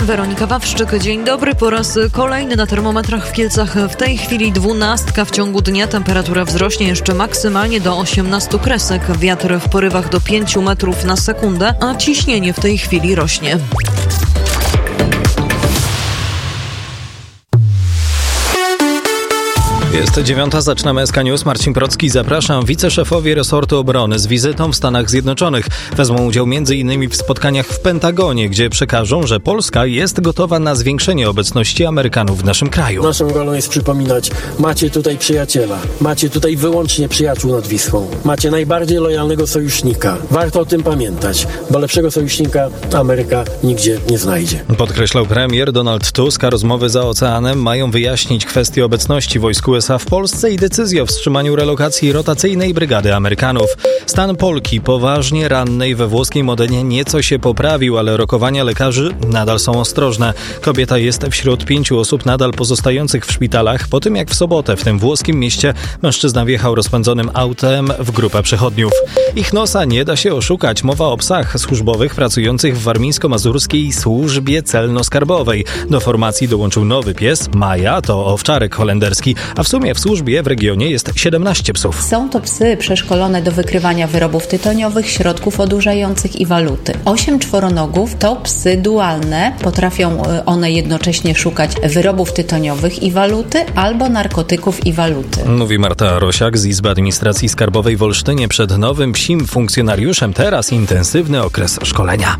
Weronika Wawrzyk, dzień dobry. Po raz kolejny na termometrach w Kielcach w tej chwili 12. W ciągu dnia temperatura wzrośnie jeszcze maksymalnie do 18 kresek. Wiatr w porywach do 5 metrów na sekundę, a ciśnienie w tej chwili rośnie. Jest 9, zaczynamy SK News. Marcin Procki, zapraszam. Wiceszefowie resortu obrony z wizytą w Stanach Zjednoczonych wezmą udział m.in. w spotkaniach w Pentagonie, gdzie przekażą, że Polska jest gotowa na zwiększenie obecności Amerykanów w naszym kraju. Naszą rolą jest przypominać, macie tutaj przyjaciela, macie tutaj wyłącznie przyjaciół nad Wisłą, macie najbardziej lojalnego sojusznika. Warto o tym pamiętać, bo lepszego sojusznika Ameryka nigdzie nie znajdzie. Podkreślał premier Donald Tusk, a rozmowy za oceanem mają wyjaśnić kwestię obecności wojsk USA w Polsce i decyzję o wstrzymaniu relokacji rotacyjnej brygady Amerykanów. Stan Polki poważnie rannej we włoskiej Modenie nieco się poprawił, ale rokowania lekarzy nadal są ostrożne. Kobieta jest wśród 5 osób nadal pozostających w szpitalach po tym, jak w sobotę w tym włoskim mieście mężczyzna wjechał rozpędzonym autem w grupę przechodniów. Ich nosa nie da się oszukać. Mowa o psach służbowych pracujących w warmińsko-mazurskiej służbie celno-skarbowej. Do formacji dołączył nowy pies. Maja to owczarek holenderski, a w sumie w służbie w regionie jest 17 psów. Są to psy przeszkolone do wykrywania wyrobów tytoniowych, środków odurzających i waluty. 8 czworonogów to psy dualne. Potrafią one jednocześnie szukać wyrobów tytoniowych i waluty albo narkotyków i waluty. Mówi Marta Rosiak z Izby Administracji Skarbowej w Olsztynie. Przed nowym psim funkcjonariuszem teraz intensywny okres szkolenia.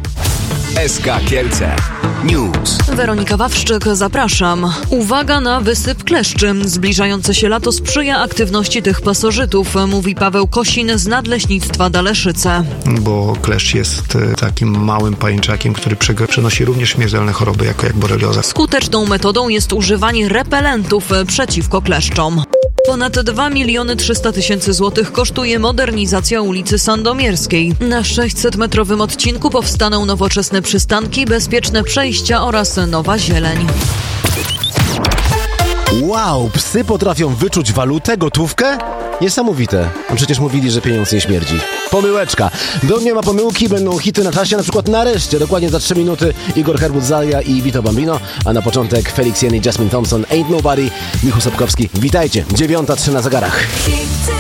SK Kielce News. Weronika Wawrzyk, zapraszam. Uwaga na wysyp kleszczy. Zbliżające się lato sprzyja aktywności tych pasożytów, mówi Paweł Kosin z Nadleśnictwa Daleszyce. Bo kleszcz jest takim małym pajęczakiem, który przenosi również śmiertelne choroby, jak borelioza. Skuteczną metodą jest używanie repelentów przeciwko kleszczom. Ponad 2 300 000 złotych kosztuje modernizacja ulicy Sandomierskiej. Na 600-metrowym odcinku powstaną nowoczesne przystanki, bezpieczne przejścia oraz nowa zieleń. Wow, psy potrafią wyczuć walutę, gotówkę? Niesamowite. Przecież mówili, że pieniądz nie śmierdzi. Pomyłeczka. Do dnia ma pomyłki, będą hity na czasie, na przykład nareszcie, dokładnie za 3 minuty Igor Herbut-Zalia i Vito Bambino, a na początek Felix Jen i Jasmine Thompson, Ain't Nobody, Michu Sapkowski. Witajcie, 9:03 na zegarach.